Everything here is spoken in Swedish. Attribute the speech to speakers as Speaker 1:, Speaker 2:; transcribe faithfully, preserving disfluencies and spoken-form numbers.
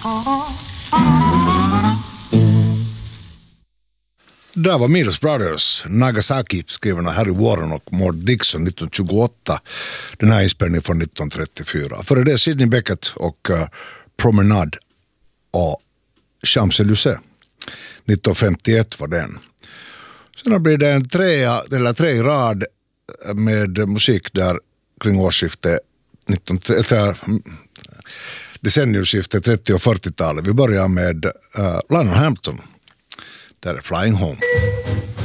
Speaker 1: Där var Mills Brothers, Nagasaki, skriven av Harry Warren och Mort Dixon nittonhundratjugoåtta. Den här inspelningen från nittonhundratrettiofyra. Före det Sidney Bechet och uh, Promenade och Champs-Élysées. nittonhundrafemtioett var den. Sen blir det en trea, eller tre i rad med musik där kring årsskiftet nitton, decenniumskiftet trettio- och fyrtiotalet. Vi börjar med uh, Lionel Hampton. Där är Flying Home.